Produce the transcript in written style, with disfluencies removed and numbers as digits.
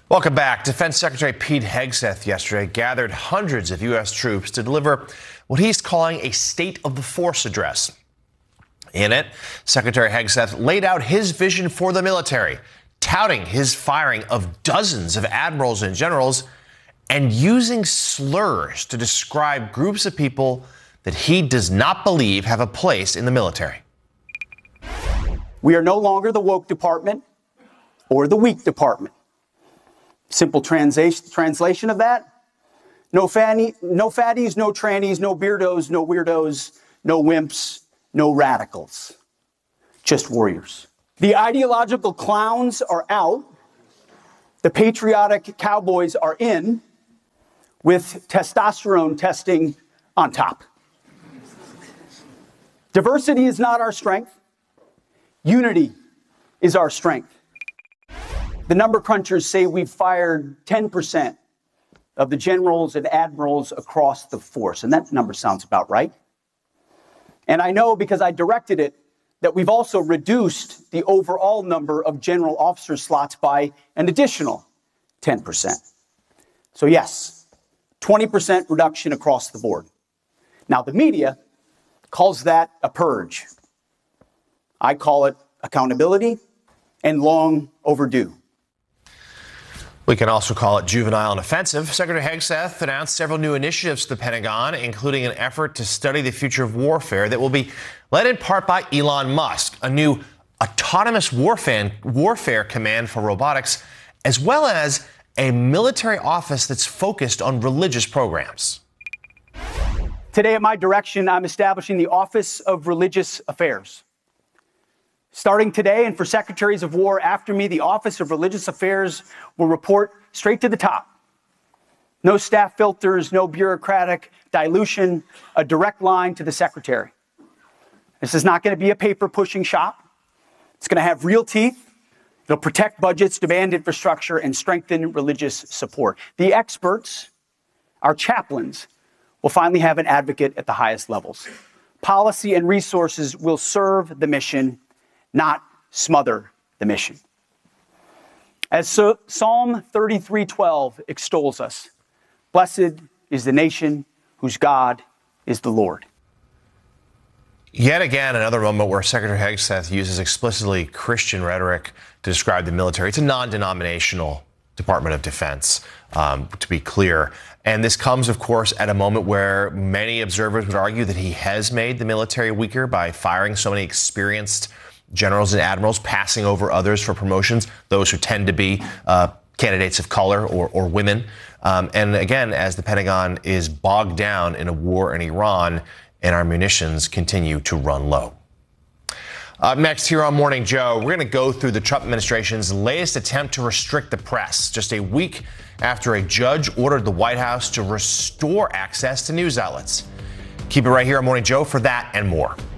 Welcome back. Defense Secretary Pete Hegseth yesterday gathered hundreds of U.S. troops to deliver what he's calling a State of the Force address. In it, Secretary Hegseth laid out his vision for the military, touting his firing of dozens of admirals and generals and using slurs to describe groups of people that he does not believe have a place in the military. We are no longer the woke department or the weak department. Simple translation of that: no fatties, no trannies, no beardos, no weirdos, no wimps, no radicals. Just warriors. The ideological clowns are out. The patriotic cowboys are in, with testosterone testing on top. Diversity is not our strength. Unity is our strength. The number crunchers say we've fired 10% of the generals and admirals across the force, and that number sounds about right. And I know, because I directed it, that we've also reduced the overall number of general officer slots by an additional 10%. So yes, 20% reduction across the board. Now, the media calls that a purge. I call it accountability and long overdue. We can also call it juvenile and offensive. Secretary Hegseth announced several new initiatives to the Pentagon, including an effort to study the future of warfare that will be led in part by Elon Musk, a new autonomous warfare command for robotics, as well as a military office that's focused on religious programs. Today, at my direction, I'm establishing the Office of Religious Affairs. Starting today, and for secretaries of war after me, the Office of Religious Affairs will report straight to the top. No staff filters, no bureaucratic dilution, a direct line to the secretary. This is not going to be a paper-pushing shop. It's going to have real teeth. It'll protect budgets, demand infrastructure, and strengthen religious support. The experts, our chaplains, will finally have an advocate at the highest levels. Policy and resources will serve the mission, not smother the mission. As Psalm 33:12 extols us, blessed is the nation whose God is the Lord. Yet again, another moment where Secretary Hegseth uses explicitly Christian rhetoric to describe the military. It's a non-denominational Department of Defense, to be clear. And this comes, of course, at a moment where many observers would argue that he has made the military weaker by firing so many experienced generals and admirals, passing over others for promotions, those who tend to be candidates of color or women. And again, as the Pentagon is bogged down in a war in Iran and our munitions continue to run low. Up next here on Morning Joe, we're going to go through the Trump administration's latest attempt to restrict the press, just a week after a judge ordered the White House to restore access to news outlets. Keep it right here on Morning Joe for that and more.